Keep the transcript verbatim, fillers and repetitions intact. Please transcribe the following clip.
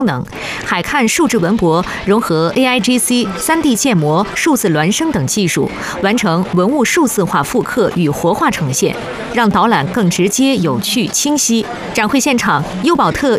能，海看数字文博融合 A I G C、三 D 建模、数字孪生等技术，完成文物数字化复刻与活化呈现，让导览更直接、有趣、清晰。展会现场，优宝特